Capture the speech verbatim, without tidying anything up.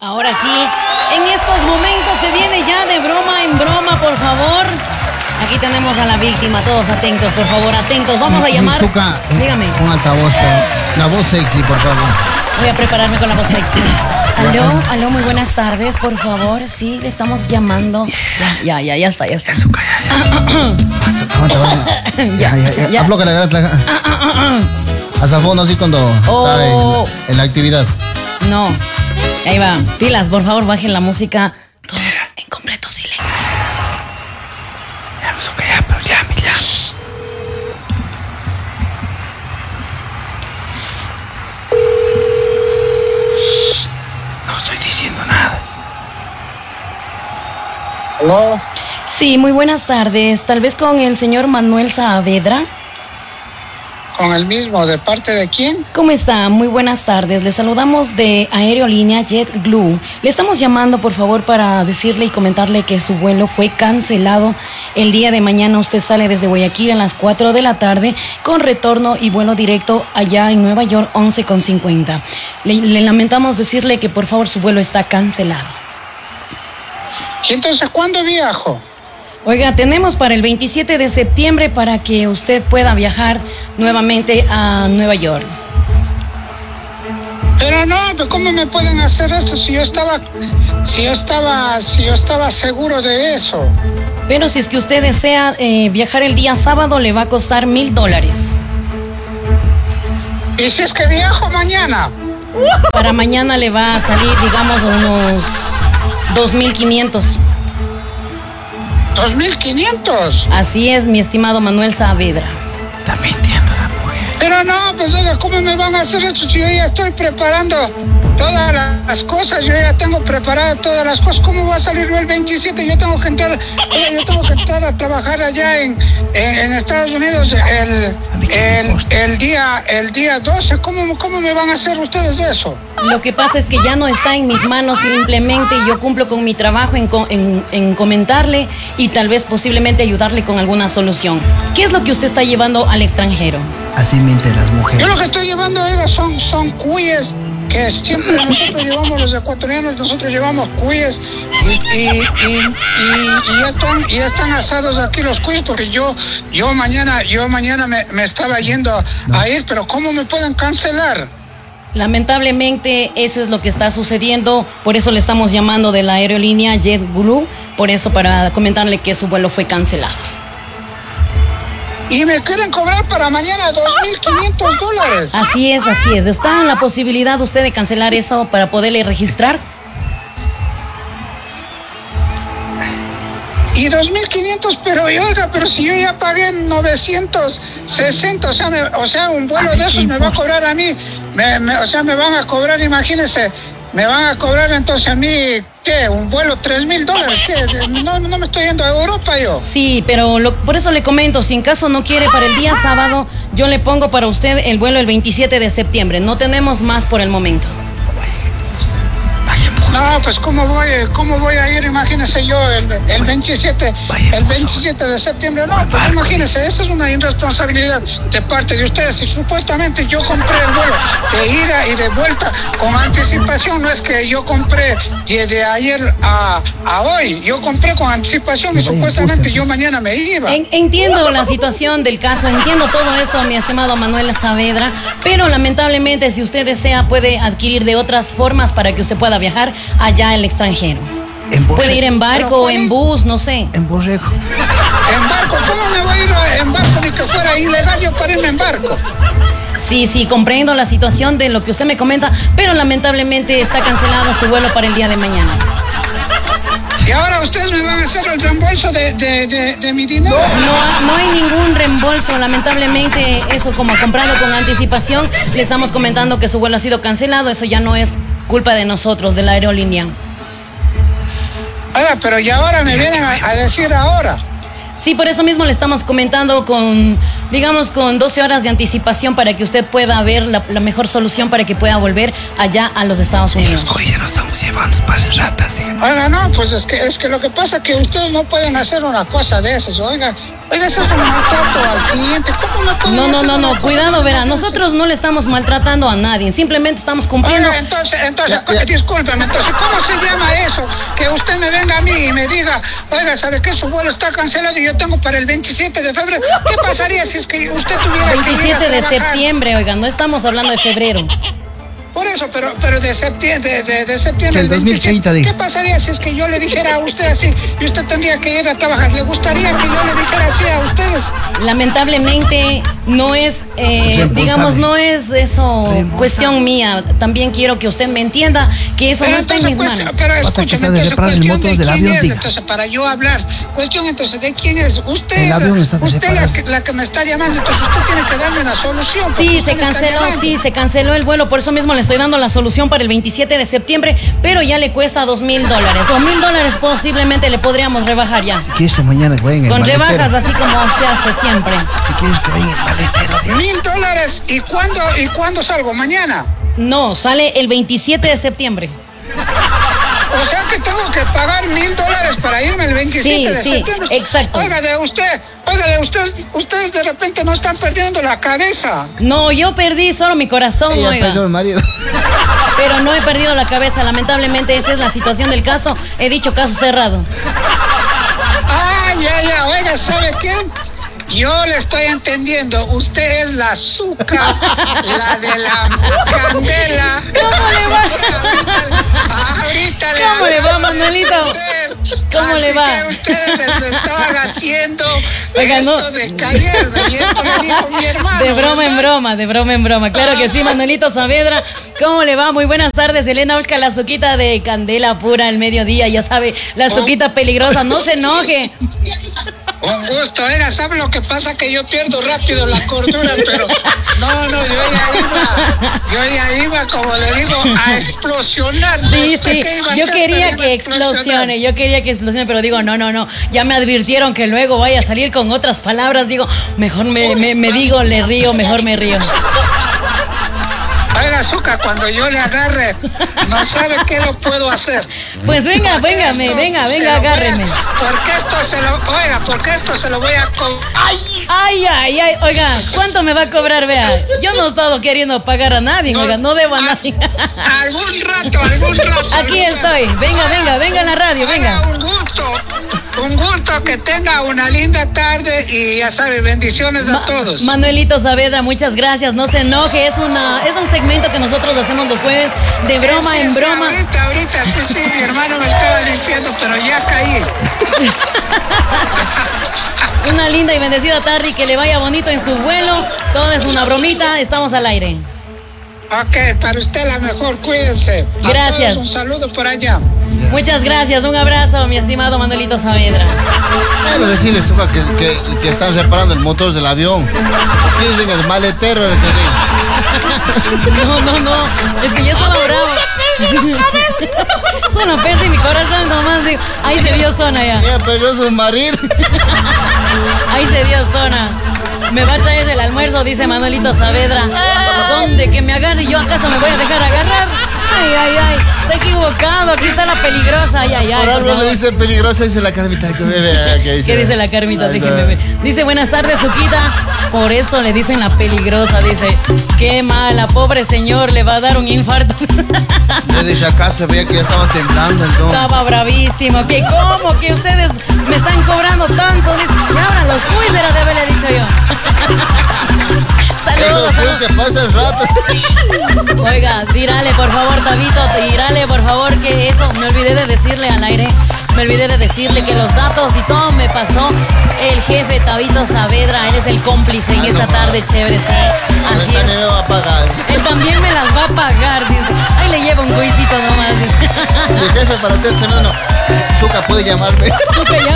Ahora sí, en estos momentos se viene ya de broma en broma, por favor. Aquí tenemos a la víctima, todos atentos, por favor, atentos. Vamos a llamar. Mizuka, Dígame. Un altavoz, con la voz sexy, por favor. Voy a prepararme con la voz sexy. Aló, aló, muy buenas tardes, por favor. Sí, le estamos llamando. Ya, ya, ya, ya está, ya está. Mizuka, ya, ya. Aguanta, aguanta. Ya, ya, ya. ya. Afloja la garganta. Hasta el fondo, así cuando Oh. está en, en la actividad. No, ahí va. Pilas, por favor, bajen la música. Todos en completo silencio. Ya, Mizuka, ya, pero ya, ya. No estoy diciendo nada. ¿Aló? Sí, muy buenas tardes. Tal vez con el señor Manuel Saavedra. ¿Con el mismo? ¿De parte de quién? ¿Cómo está? Muy buenas tardes. Le saludamos de Aerolínea JetBlue. Le estamos llamando, por favor, para decirle y comentarle que su vuelo fue cancelado. El día de mañana usted sale desde Guayaquil a las cuatro de la tarde con retorno y vuelo directo allá en Nueva York, once con cincuenta. Le, le lamentamos decirle que, por favor, su vuelo está cancelado. ¿Y entonces cuándo viajo? Oiga, tenemos para el veintisiete de septiembre para que usted pueda viajar nuevamente a Nueva York. Pero no, ¿cómo me pueden hacer esto si yo estaba, si yo estaba, si yo estaba seguro de eso? Pero si es que usted desea eh, viajar el día sábado, le va a costar mil dólares. ¿Y si es que viajo mañana? Para mañana le va a salir, digamos, unos dos mil quinientos. ¿dos mil quinientos? Así es, mi estimado Manuel Saavedra. Está mintiendo la mujer. Pero no, pues oiga, ¿cómo me van a hacer esto si yo ya estoy preparando todas las cosas? Yo ya tengo preparadas todas las cosas. ¿Cómo va a salir el veintisiete? Yo tengo que entrar, oiga, yo tengo que entrar a trabajar allá en, en, en Estados Unidos el, el, el día el día doce. ¿Cómo, ¿Cómo me van a hacer ustedes eso? Lo que pasa es que ya no está en mis manos, simplemente yo cumplo con mi trabajo en, co- en, en comentarle y tal vez posiblemente ayudarle con alguna solución. ¿Qué es lo que usted está llevando al extranjero? Así mienten las mujeres. Yo lo que estoy llevando, oiga, son, son cuyes que siempre nosotros llevamos, los ecuatorianos, nosotros llevamos cuyes y, y, y, y, y ya están, y ya están asados aquí los cuyes porque yo, yo mañana, yo mañana me, me estaba yendo a, No. a ir, pero ¿cómo me pueden cancelar? Lamentablemente eso es lo que está sucediendo, por eso le estamos llamando de la aerolínea JetBlue, por eso para comentarle que su vuelo fue cancelado. Y me quieren cobrar para mañana dos mil quinientos dólares. Así es, así es. ¿Está en la posibilidad usted de cancelar eso para poderle registrar? Y dos mil quinientos, pero oiga, pero si yo ya pagué novecientos sesenta, o sea, me- o sea, un vuelo de esos me va a cobrar a mí, me, me- o sea, me van a cobrar, imagínense, me van a cobrar entonces a mí, ¿qué? Un vuelo tres mil dólares, ¿qué? No, no me estoy yendo a Europa yo. Sí, pero lo- por eso le comento, si en caso no quiere para el día sábado, yo le pongo para usted el vuelo el veintisiete de septiembre. No tenemos más por el momento. Vaya, pues. No, pues cómo voy, cómo voy a ir, imagínese yo el, el veintisiete, Vaya, el pues, veintisiete de septiembre. No, buen pues barco. imagínese, esa es una irresponsabilidad de parte de ustedes. Y supuestamente yo compré el vuelo de ida y de vuelta con anticipación. No es que yo compré desde ayer a, a hoy. Yo compré con anticipación y Vaya, supuestamente pues, yo pues. mañana me iba. En- entiendo la situación del caso, entiendo todo eso, mi estimado Manuel Saavedra, pero lamentablemente si usted desea puede adquirir de otras formas para que usted pueda viajar allá al extranjero. En Puede ir en Pero barco, ¿cuál en es? bus, no sé. En borrego. En barco, ¿cómo me voy a ir a- en barco? Ni que fuera ilegal yo para irme en barco. Sí, sí, comprendo la situación de lo que usted me comenta, pero lamentablemente está cancelado su vuelo para el día de mañana. Y ahora ustedes me van a hacer el reembolso de, de, de, de mi dinero. No, ha- no hay ningún reembolso, lamentablemente eso como comprado con anticipación, le estamos comentando que su vuelo ha sido cancelado, eso ya no es culpa de nosotros, de la aerolínea. Oiga, pero y ahora me vienen a, a decir ahora. Sí, por eso mismo le estamos comentando con, digamos, con doce horas de anticipación para que usted pueda ver la, la mejor solución para que pueda volver allá a los Estados Y los Unidos. coches ya nos estamos llevando, pasen ratas, ¿eh? Oiga, no, pues es que es que lo que pasa es que ustedes no pueden hacer una cosa de esas. Oiga, Oiga, eso es un maltrato al cliente. ¿Cómo me puede No, no, hacer no, una no, cosa cuidado, tan verá, difícil? nosotros no le estamos maltratando a nadie, simplemente estamos cumpliendo. Oiga, entonces, entonces, Ya, ya. discúlpeme, entonces, ¿cómo se llama eso? Que usted me venga a mí y me diga, oiga, ¿sabe qué? Su vuelo está cancelado y yo tengo para el veintisiete de febrero. ¿Qué pasaría si es que usted tuviera que ir a veintisiete de trabajar? septiembre, oigan, no estamos hablando de febrero. Por eso, pero, pero de septiembre, de, de, de septiembre Que el del dos mil treinta veintisiete, dijo. ¿qué pasaría si es que yo le dijera a usted así y usted tendría que ir a trabajar? ¿Le gustaría que yo le dijera así a ustedes? Lamentablemente no es, eh, Reembolsable. digamos, no es eso Reembolsable. cuestión mía. También quiero que usted me entienda que eso no está en mis cuestión- manos. pero Pasa que escúcheme, está de entonces reparar el cuestión motor de del quién avión, es, diga. entonces para yo hablar, cuestión entonces de quién es, usted El es avión está de usted la, repararse. que- la que me está llamando, entonces usted tiene que darme una solución. porque Sí, usted se me está canceló, llamando. sí, se canceló el vuelo, por eso mismo le estoy dando la solución para el veintisiete de septiembre, pero ya le cuesta dos mil dólares, o mil dólares posiblemente le podríamos rebajar ya. Si quieres, mañana que vayan en el Con maletero. rebajas así como se hace siempre. Si quieres que vayan en el maletero. diga. Mil dólares, ¿y cuándo, y cuándo salgo? ¿Mañana? No, sale el veintisiete de septiembre. O sea que tengo que pagar mil dólares para irme el veintisiete Sí, de sí, septiembre. exacto. Oiga, de usted, oiga, de usted, ustedes de repente no están perdiendo la cabeza. No, yo perdí solo mi corazón, Ella oiga. perdió el marido. Pero no he perdido la cabeza, lamentablemente esa es la situación del caso. He dicho caso cerrado. Ah, ya, ya, oiga, ¿sabe qué? Yo le estoy entendiendo. Usted es la azúcar, la de la candela. ¿Cómo le va? Ahorita le ¿Cómo le va, acabo de Manuelito? entender. ¿Cómo Así le va? que ustedes lo estaban haciendo Oiga, esto no. de callarme. Y esto le dijo mi hermano. De broma en ¿verdad? broma, de broma en broma. Claro que sí, Manuelito Saavedra. ¿Cómo le va? Muy buenas tardes, Elena Oscar, la azuquita de candela pura al mediodía. Ya sabe, la azuquita peligrosa. No se enoje. Un gusto, oiga, ¿sabe lo que pasa? Que yo pierdo rápido la cordura, pero no, no, yo ya iba, yo ya iba, como le digo, a explosionar. ¿No? Sí, ¿Usted sí. qué iba a Yo hacer? quería Pero iba a que explosionar. explosione, yo quería que explosione, pero digo, no, no, no. Ya me advirtieron que luego vaya a salir con otras palabras. Digo, mejor me, me, me digo, le río, mejor me río. Oiga, azúcar, cuando yo le agarre, no sabe qué lo puedo hacer. Pues venga, Porque véngame, esto venga, se venga, lo voy a- agárreme. Porque esto se lo, oiga, porque esto se lo voy a... co- ¡Ay! Ay, ay, ay, oiga, ¿cuánto me va a cobrar? Vea, yo no he estado queriendo pagar a nadie, oiga, no debo a nadie. Algún rato, algún rato. Aquí algún rato. estoy, venga, venga, venga a la radio, venga. Oiga, un gusto, un gusto que tenga una linda tarde y ya sabe, bendiciones a Ma- todos. Manuelito Saavedra, muchas gracias, no se enoje, es una es un segmento que nosotros hacemos los jueves de Sí, broma sí, en sí, broma. ahorita, ahorita, sí, sí, mi hermano me estaba diciendo, pero ya caí. Una linda y bendecida tarde y que le vaya bonito en su vuelo. Todo es una bromita, estamos al aire. Ok, para usted la mejor, cuídense. A Gracias. todos un saludo por allá. Muchas gracias, un abrazo, mi estimado Manuelito Saavedra. Quiero decirle, Zuka, que, que, que están reparando el motor del avión. Aquí dicen el maletero. El que dice. No, no, no, es que yo estaba bravo. Solo perdí mi corazón nomás, digo, ahí se dio zona ya. Ya perdió su marido. Ahí se dio zona. Me va a traer el almuerzo, dice Manuelito Saavedra. ¿Dónde? Que me agarre y yo acaso me voy a dejar agarrar. Ay, ay, ay. Está equivocado. Aquí está la peligrosa. Ay, ay, ay. Por por algo favor. le dice peligrosa, dice la Carmita. Que bebe, ¿qué dice? ¿Qué dice la Carmita? Ahí Déjeme está. ver. Dice, buenas tardes, Suquita. Por eso le dicen la peligrosa. Dice, qué mala, pobre señor, le va a dar un infarto. Yo dije acá, se veía que ya estaba temblando el don. Estaba bravísimo. ¿Qué? ¿Cómo? Que ustedes me están cobrando tanto. Dice, y ahora los cuíderos de haberle dicho yo. Saludos, Eso saludos. es que pasa el rato. Oiga, dírale por favor, Tabito, dírale por favor que eso, me olvidé de decirle al aire, me olvidé de decirle que los datos y todo me pasó el jefe Tabito Saavedra, él es el cómplice en esta tarde chévere, sí, así Ahorita ni es. me va a pagar. Él también me las va a pagar, dice, ahí le lleva un cuisito nomás, dice. Mi jefe para hacer semana, Zuka puede llamarme. Supe, ya